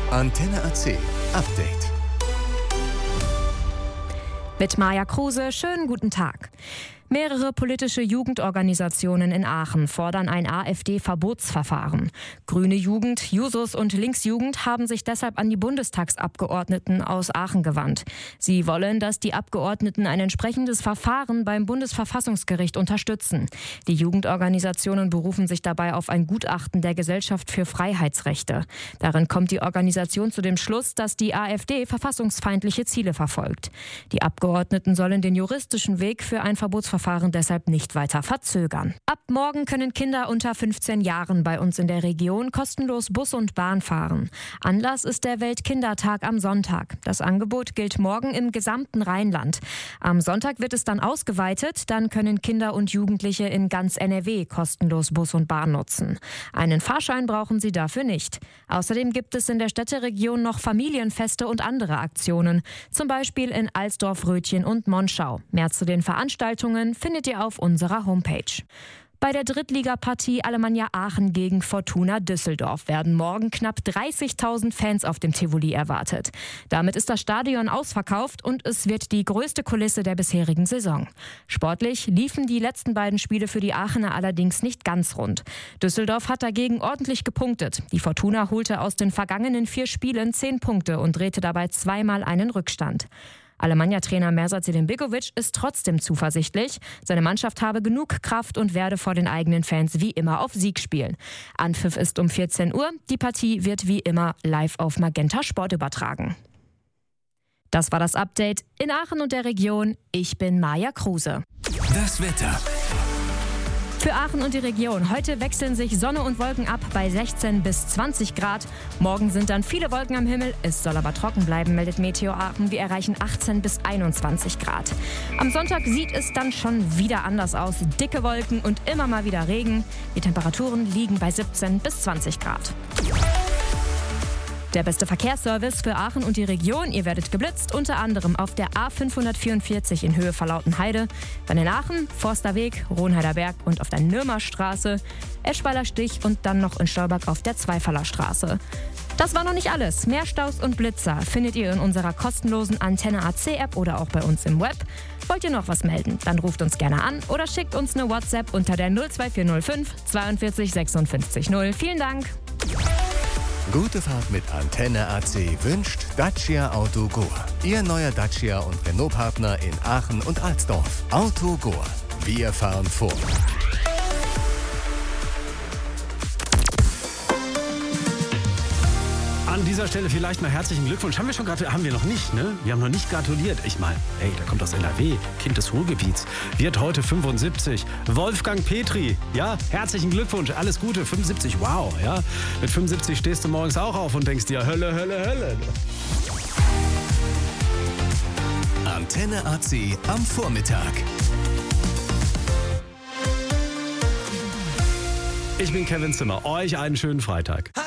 Antenne AC Update. Mit Maja Kruse, schönen guten Tag. Mehrere politische Jugendorganisationen in Aachen fordern ein AfD-Verbotsverfahren. Grüne Jugend, Jusos und Linksjugend haben sich deshalb an die Bundestagsabgeordneten aus Aachen gewandt. Sie wollen, dass die Abgeordneten ein entsprechendes Verfahren beim Bundesverfassungsgericht unterstützen. Die Jugendorganisationen berufen sich dabei auf ein Gutachten der Gesellschaft für Freiheitsrechte. Darin kommt die Organisation zu dem Schluss, dass die AfD verfassungsfeindliche Ziele verfolgt. Die Abgeordneten sollen den juristischen Weg für ein Verbotsverfahren deshalb nicht weiter verzögern. Ab morgen können Kinder unter 15 Jahren bei uns in der Region kostenlos Bus und Bahn fahren. Anlass ist der Weltkindertag am Sonntag. Das Angebot gilt morgen im gesamten Rheinland. Am Sonntag wird es dann ausgeweitet, dann können Kinder und Jugendliche in ganz NRW kostenlos Bus und Bahn nutzen. Einen Fahrschein brauchen sie dafür nicht. Außerdem gibt es in der Städteregion noch Familienfeste und andere Aktionen, zum Beispiel in Alsdorf, Rötchen und Monschau. Mehr zu den Veranstaltungen findet ihr auf unserer Homepage. Bei der Drittligapartie Alemannia Aachen gegen Fortuna Düsseldorf werden morgen knapp 30.000 Fans auf dem Tivoli erwartet. Damit ist das Stadion ausverkauft und es wird die größte Kulisse der bisherigen Saison. Sportlich liefen die letzten beiden Spiele für die Aachener allerdings nicht ganz rund. Düsseldorf hat dagegen ordentlich gepunktet. Die Fortuna holte aus den vergangenen 4 Spielen 10 Punkte und drehte dabei zweimal einen Rückstand. Alemannia-Trainer Mersat Selimbegovic ist trotzdem zuversichtlich. Seine Mannschaft habe genug Kraft und werde vor den eigenen Fans wie immer auf Sieg spielen. Anpfiff ist um 14 Uhr. Die Partie wird wie immer live auf Magenta Sport übertragen. Das war das Update in Aachen und der Region. Ich bin Maja Kruse. Das Wetter. Für Aachen und die Region. Heute wechseln sich Sonne und Wolken ab bei 16 bis 20 Grad. Morgen sind dann viele Wolken am Himmel. Es soll aber trocken bleiben, meldet Meteo Aachen. Wir erreichen 18 bis 21 Grad. Am Sonntag sieht es dann schon wieder anders aus. Dicke Wolken und immer mal wieder Regen. Die Temperaturen liegen bei 17 bis 20 Grad. Der beste Verkehrsservice für Aachen und die Region. Ihr werdet geblitzt, unter anderem auf der A544 in Höhe Verlautenheide, dann in Aachen, Forsterweg, Ronheider Berg und auf der Nürmer Straße, Eschweiler Stich und dann noch in Stolberg auf der Zweifaller Straße. Das war noch nicht alles. Mehr Staus und Blitzer findet ihr in unserer kostenlosen Antenne AC App oder auch bei uns im Web. Wollt ihr noch was melden? Dann ruft uns gerne an oder schickt uns eine WhatsApp unter der 02405 42 56 0. Vielen Dank. Gute Fahrt mit Antenne AC wünscht Dacia Auto Goa. Ihr neuer Dacia und Renault-Partner in Aachen und Alsdorf. Auto Goa. Wir fahren vor. An dieser Stelle vielleicht mal herzlichen Glückwunsch. Haben wir schon gratuliert? Haben wir noch nicht, ne? Wir haben noch nicht gratuliert. Ich meine, hey, der kommt aus NRW, Kind des Ruhrgebiets, wird heute 75. Wolfgang Petri, ja, herzlichen Glückwunsch, alles Gute, 75, wow, ja. Mit 75 stehst du morgens auch auf und denkst dir, Hölle, Hölle, Hölle. Antenne AC am Vormittag. Ich bin Kevin Zimmer, euch einen schönen Freitag.